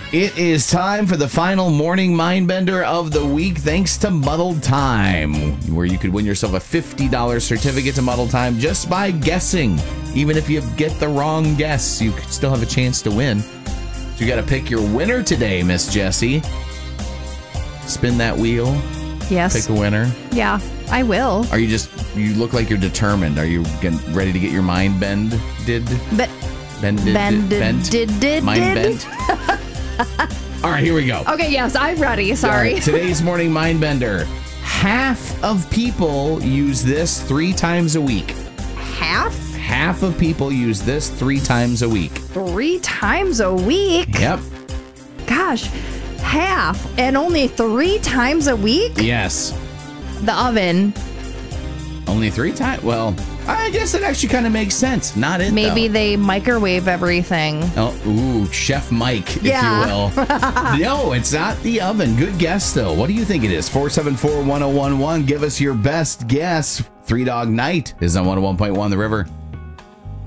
It is time for the final morning Mindbender of the week, thanks to Muddled Time, where you could win yourself a $50 certificate to Muddled Time just by guessing. Even if you get the wrong guess, you could still have a chance to win. So you got to pick your winner today, Miss Jessie. Spin that wheel. Yes. Pick a winner. Yeah, I will. Are you look like you're determined. Are you ready to get your mind bended? Mind bent? All right, here we go. Okay, yes, I'm ready. Sorry. Right, today's morning Mindbender. Half of people use this 3 times a week. Half? Half of people use this 3 times a week. 3 times a week? Yep. Gosh, half and only 3 times a week? Yes. The oven. Only 3 times? Well, I guess it actually kind of makes sense. Not it, Maybe though. they microwave everything. Oh, ooh, Chef Mike, if you will. No, it's not the oven. Good guess, though. What do you think it is? 474-1011. Give us your best guess. Three Dog Night is on 101.1 The River.